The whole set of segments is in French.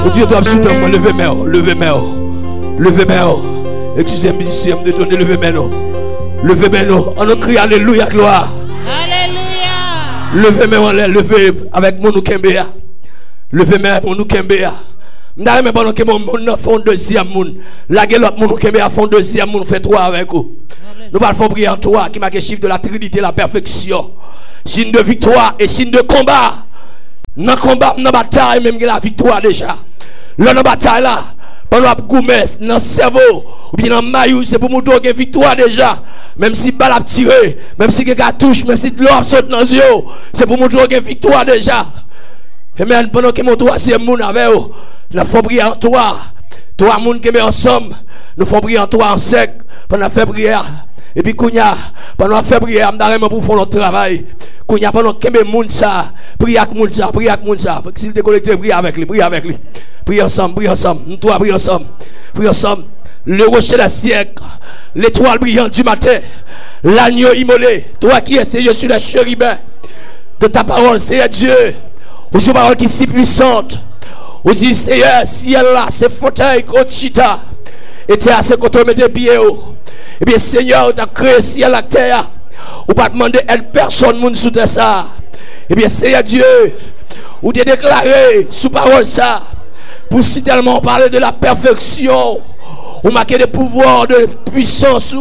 Oh Dieu, toi, absolument, levez main, levez main, levez main. Excusez-moi, musicien, de donner levez main. Levez main, on nous crie Alléluia, gloire. Alléluia. Levez main, on levez avec mon Kembea. Levez main pour nous Kembea. M'dare mais pendant que mon font deuxième monde. La gueule mon Kembea font deuxième monde fait trois avec vous. Nous parlons prier en toi qui marque le chiffre de la Trinité, la perfection. Signe de victoire et signe de combat. Dans le combat, dans la bataille, même la victoire déjà. Là, dans la bataille, là, pendant la gourmet, dans le cerveau, ou bien dans le maillot, c'est pour nous donner une victoire déjà. Même si balle a tiré, même si quelqu'un touche, même si l'homme saute dans les yeux, c'est pour nous donner une victoire déjà. Et même pendant que mon troisième monde avec vous, nous faisons prier en toi. Trois monde qui met ensemble, nous faisons prier en toi en sec, pendant la fait prière. Et puis, Kounia, pendant la fait prière, nous avons pour faire notre travail. Kounia, pendant que les gens ça, priez avec les gens, priez avec les gens. S'il est collecté, priez avec lui, priez avec lui. Priez ensemble, priez ensemble. Nous trois, priez ensemble. Priez ensemble. Le rocher des siècles, l'étoile brillante du matin, l'agneau immolé, toi qui es Seigneur sur les chérubins de ta parole, Seigneur Dieu, ou sur parole qui est si puissante. Ou dit Seigneur, ciel là, c'est fauteuil, chita, et tu as ce qu'on te met des pieds. Et bien, Seigneur, tu as créé ciel la terre. Ou pas demander aide personne moun sous terre ça. Et bien, Seigneur Dieu, ou tu déclaré sous parole ça. Pour si tellement parler de la perfection. Ou marquer des pouvoirs de puissance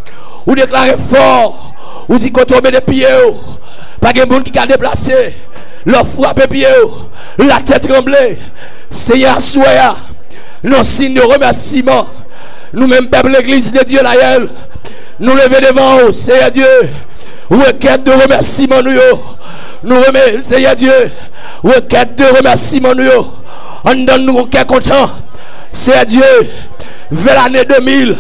ou déclarer fort. Ou dit qu'on tombe des pieds. Pas de monde qui a déplacé. Leur frappe pieds. La tête tremblée. Seigneur, soya. Non signe de remerciement. Nous-mêmes, peuple l'église de Dieu, la gueule, nous lever devant vous, Seigneur Dieu, requête de remerciement, nous remercions, Seigneur Dieu, requête de remerciement, on donne nous requête content, Seigneur Dieu, vers l'année 2000,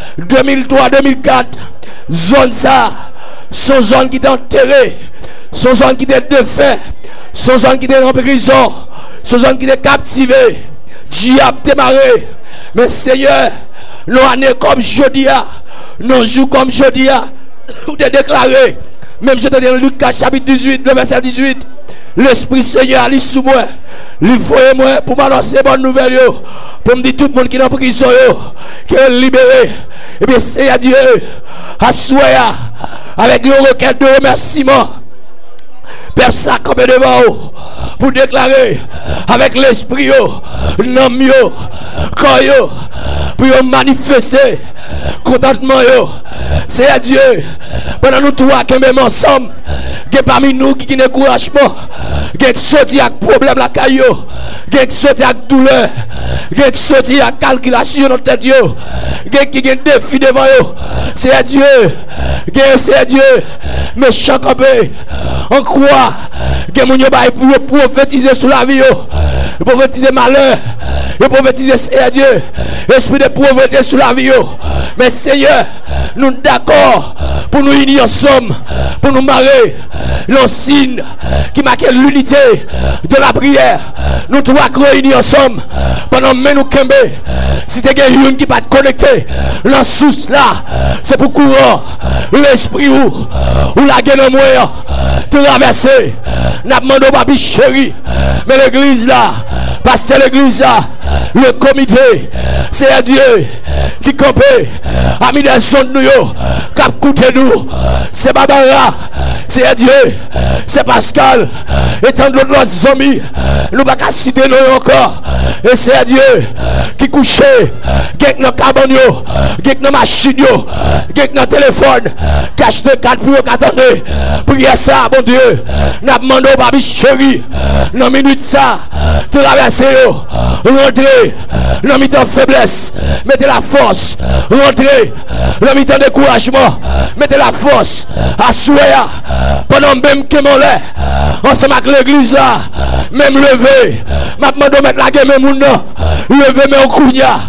2003, 2004, zone ça, son zone qui est enterrée, son zone qui est défait, son zone qui est en prison, son zone qui est captivée, diable démarré, mais Seigneur, nos années comme Jodia, nos jours comme Jodia, ou te déclaré, même je te dis dans Lucas chapitre 18, le verset 18, l'Esprit Seigneur allait sous moi, lui faut moi pour m'annoncer bonne nouvelle, pour me dire tout le monde qui est en prison, qui est libéré, et bien Seigneur Dieu, assoya avec une requête de remerciement. Peuple ça comme devant vous pour déclarer avec l'esprit non mieux quand pour manifester contentement c'est à Dieu pendant nous trois qui même ensemble que parmi nous qui n'a couragement qui sorti avec problème la caillou qui sorti avec douleur qui sorti avec calculation dans tête qui a défi devant eux c'est à Dieu c'est à Dieu méchant campé on croit que mon Dieu va prophétiser sur la vie, prophétiser malheur, prophétiser Seigneur Dieu, esprit de pauvreté sur la vie. Mais Seigneur, nous sommes d'accord pour nous unir ensemble, pour nous marier, le signe qui marque l'unité de la prière. Nous trois réunis ensemble pendant que nous sommes. Si tu as une qui va te connecter, la source là, c'est pour courant l'esprit ou la gueule moyen traverser. N'a demandé au papi chéri, mais l'église là, parce que l'église là, le comité, c'est à Dieu qui campe, a mis des sons de nous, qui a coûté nous, c'est Barbara, c'est à Dieu, c'est Pascal, et tant d'autres amis, nous ne pouvons pas citer nous encore, et c'est à Dieu qui couche, qui est dans le cabane, qui est dans la machine, qui est dans le téléphone, qui a acheté 4 pour attendre, priez ça, bon Dieu, n'a demandé au papi chéri, dans minute ça, traverser, rentrer, dans mi-temps faiblesse, mettez la force, rentrer, dans mi-temps découragement, mettez la force, assoyez, pendant même que mon lait, ensemble avec l'église là, même lever, ma demande de mettre la gueule, même lever, mais au kounia,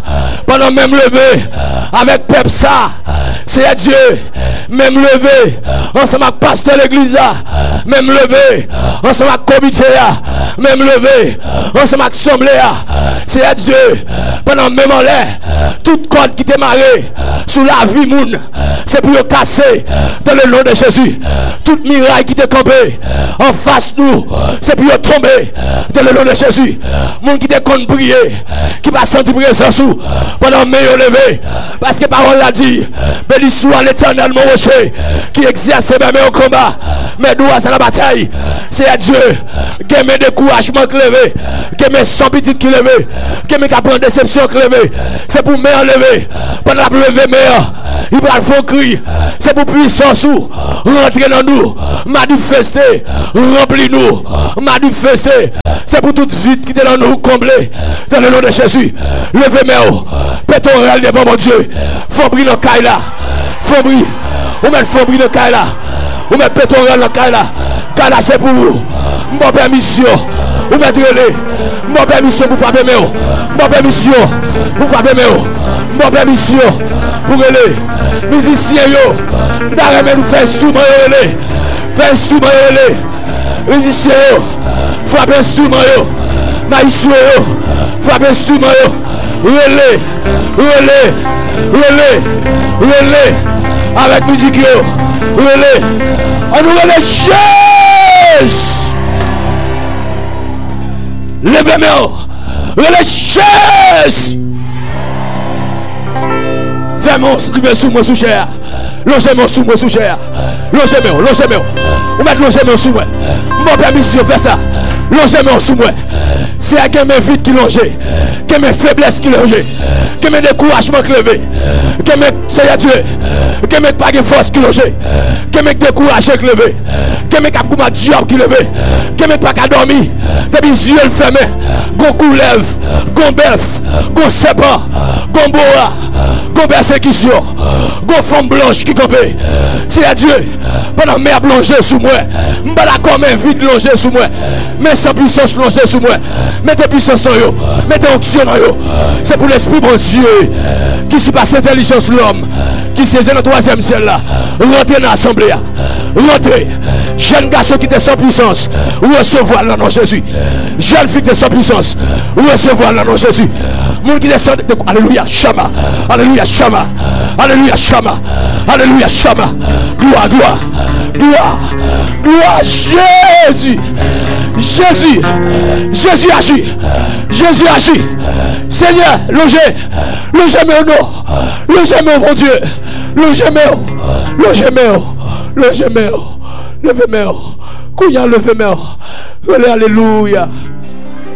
pendant même levé, avec peuple ça, c'est Dieu, même levé, ensemble avec pasteur l'église, même levé, ensemble avec comité, même levé, ensemble avec assemblée, c'est Dieu, pendant même en l'air, toute corde qui t'est marrée, sous la vie moun, c'est pour casser, dans le nom de Jésus, toute miraille qui t'est campée, en face nous, c'est pour tomber, dans le nom de Jésus, moun qui t'est contre prier, qui va sentir présence pendant meilleur levé, parce que parole l'a dit, béni soit l'Éternel mon rocher, qui exerce mes mains au combat, mes doigts à la bataille, c'est à Dieu, qui met découragement qui levé, qui met son petit qui levé, qui met capable déception qui levé, c'est pour meilleur levé, pendant la levé meilleur, il va le faire cri, c'est pour puissance ou, rentrer dans nous, manifester, remplir nous, manifester, c'est pour toute vie qui est dans nous combler, dans le nom de Jésus, levez meilleur, pétons réel devant mon Dieu, faut briller le Kaila, faut briller, ou mettre faut briller le Kaila, ou mettre pétons réel le Kaila, Kaila c'est pour vous, mon permission, ou mettre relais, mon permission pour frapper meilleur, mon permission pour frapper meilleur, mon permission pour relais, musiciens yo, d'arrêter nous faire instrument relais, faire instrument relais, musiciens yo, frapper instrument yo, maïsio yo, frapper instrument yo, relais, relais, relais, relais, avec musique yo, relais, on nous relais chaise, levez-moi, relais chaise, fais-moi scriver sous moi sous cher, logez-moi sous moi sous cher, logez-moi, logez-moi, ou mettre logez-moi sous moi, mon permission fait ça, logez-moi sous moi. C'est à mes vides qui longent, que mes faiblesses qui longent, que mes découragements qui levent, que mes c'est Dieu, que mes pas de force qui longent, que mes découragés qui levent, que mes capcouma diable qui levent, que mes pas qu'à dormir, depuis les yeux fermés, qu'on coulève, qu'on bœuf, qu'on serpent, qu'on boa, qu'on persécution, qu'on femme blanche qui campe. C'est à Dieu, pendant mes plongées sous moi, je ne pas d'accord mes vides longées sous moi, mais sans puissance longées sous moi. Mettez puissance en eux, mettez onction en eux. C'est pour l'esprit bon Dieu qui surpasse l'intelligence de l'homme, qui siège dans le troisième ciel là. Rentrez dans l'assemblée, rentrez. Jeune garçon qui est sans puissance, recevoir le nom de Jésus. Jeune fille qui est sans puissance, recevoir le nom de Jésus. Monde qui descend de alléluia, Shama, alléluia, Shama, alléluia, Shama, alléluia, Shama. Gloire, gloire, gloire, gloire, Jésus. Jésus, Jésus agit, Jésus agit. Seigneur, logez au nom, logez-moi, mon Dieu, logez-moi, logez-moi, levez-moi, levez-moi, Kouya, levez-moi, alléluia.